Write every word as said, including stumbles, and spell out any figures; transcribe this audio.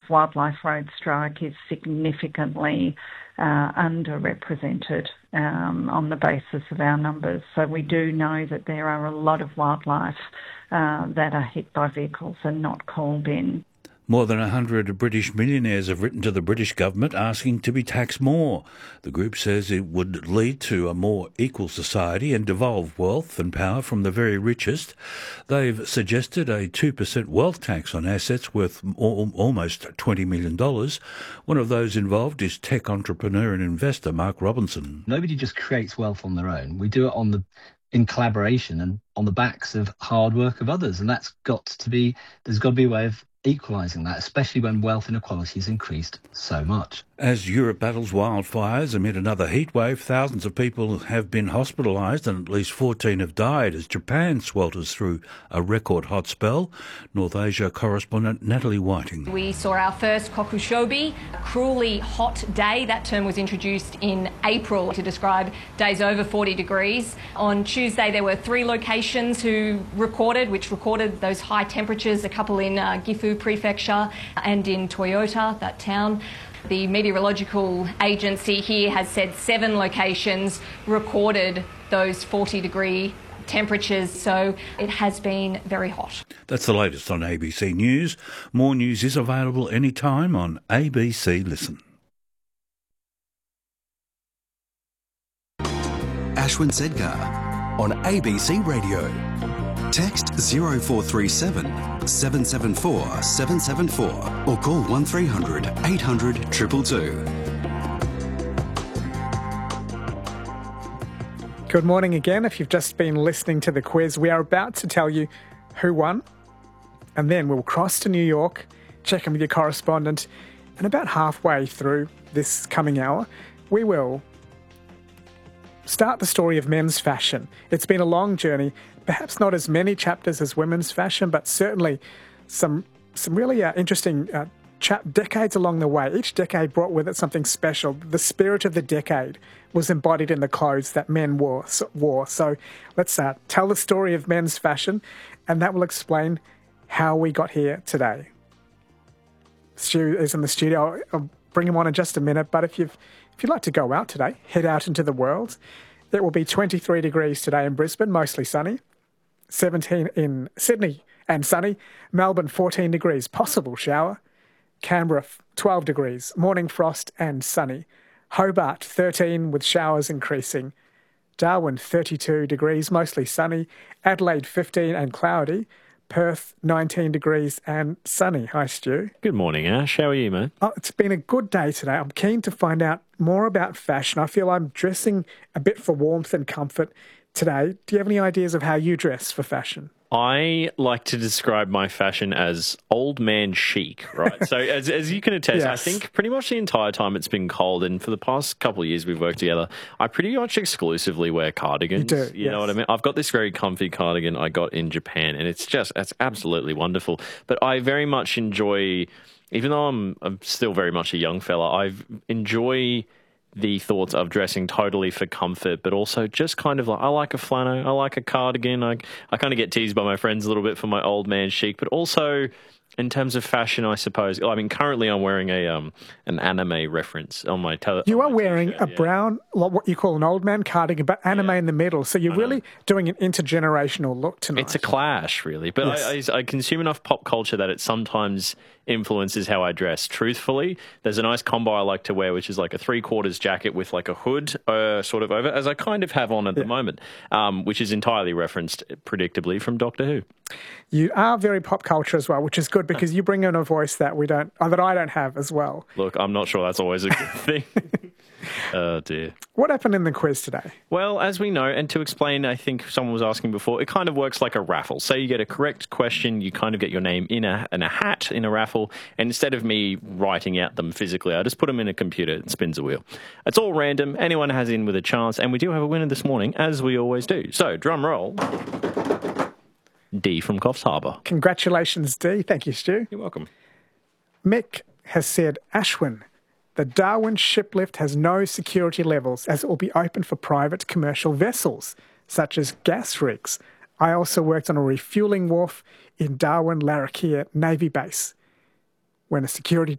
wildlife road strike is significantly uh, underrepresented um, on the basis of our numbers. So we do know that there are a lot of wildlife uh, that are hit by vehicles and not called in. More than one hundred British millionaires have written to the British government asking to be taxed more. The group says it would lead to a more equal society and devolve wealth and power from the very richest. They've suggested a two percent wealth tax on assets worth al- almost twenty million dollars. One of those involved is tech entrepreneur and investor Mark Robinson. Nobody just creates wealth on their own. We do it on the in collaboration and on the backs of hard work of others. And that's got to be, there's got to be a way of equalising that, especially when wealth inequality has increased so much. As Europe battles wildfires amid another heatwave, thousands of people have been hospitalised and at least fourteen have died as Japan swelters through a record hot spell. North Asia correspondent Natalie Whiting. We saw our first kokushobi, a cruelly hot day. That term was introduced in April to describe days over forty degrees. On Tuesday there were three locations who recorded, which recorded those high temperatures, a couple in uh, Gifu Prefecture and in Toyota, that town. The meteorological agency here has said seven locations recorded those forty degree temperatures, so it has been very hot. That's the latest on A B C News. More news is available anytime on A B C Listen. Ashwin Sedgar on A B C Radio. Text zero four three seven, seven seven four, seven seven four or call one three hundred, eight hundred, two two two. Good morning again. If you've just been listening to the quiz, we are about to tell you who won, and then we'll cross to New York, check in with your correspondent, and about halfway through this coming hour, we will start the story of men's fashion. It's been a long journey, perhaps not as many chapters as women's fashion, but certainly some some really uh, interesting uh, cha- decades along the way. Each decade brought with it something special. The spirit of the decade was embodied in the clothes that men wore. So, wore. so let's uh, tell the story of men's fashion, and that will explain how we got here today. Stu is in the studio. I'll bring him on in just a minute, but if you've If you'd like to go out today, head out into the world. It will be twenty-three degrees today in Brisbane, mostly sunny. seventeen in Sydney and sunny. Melbourne, fourteen degrees, possible shower. Canberra, twelve degrees, morning frost and sunny. Hobart, thirteen with showers increasing. Darwin, thirty-two degrees, mostly sunny. Adelaide, fifteen and cloudy. Perth, nineteen degrees and sunny. Hi, Stu. Good morning, Ash. How are you, mate? Oh, it's been a good day today. I'm keen to find out more about fashion. I feel I'm dressing a bit for warmth and comfort today. Do you have any ideas of how you dress for fashion? I like to describe my fashion as old man chic, right? So as as you can attest, Yes. I think pretty much the entire time it's been cold, and for the past couple of years we've worked together, I pretty much exclusively wear cardigans. You do, You yes. know what I mean? I've got this very comfy cardigan I got in Japan, and it's just, it's absolutely wonderful. But I very much enjoy, even though I'm, I'm still very much a young fella, I enjoy the thoughts of dressing totally for comfort, but also just kind of like, I like a flannel, I like a cardigan. I, I kind of get teased by my friends a little bit for my old man chic, but also in terms of fashion, I suppose. I mean, currently I'm wearing a um an anime reference on my tele- You on are my wearing t-shirt, a yeah. brown, like what you call an old man cardigan, but anime Yeah. in the middle. So you're really doing an intergenerational look tonight. It's a clash, really. But Yes. I, I, I consume enough pop culture that it sometimes influences how I dress. Truthfully, there's a nice combo I like to wear, which is like a three-quarters jacket with like a hood uh, sort of over, as I kind of have on at the moment, um, which is entirely referenced, predictably, from Doctor Who. You are very pop culture as well, which is good because you bring in a voice that we don't, uh, that I don't have as well. Look, I'm not sure that's always a good thing. Oh, dear. What happened in the quiz today? Well, as we know, and to explain, I think someone was asking before, it kind of works like a raffle. Say you get a correct question, you kind of get your name in a in a hat in a raffle, and instead of me writing out them physically, I just put them in a computer and spins a wheel. It's all random. Anyone has in with a chance, and we do have a winner this morning, as we always do. So, drum roll. D from Coffs Harbour. Congratulations, D. Thank you, Stu. You're welcome. Mick has said, Ashwin, the Darwin shiplift has no security levels as it will be open for private commercial vessels, such as gas rigs. I also worked on a refuelling wharf in Darwin Larrakia Navy Base when a security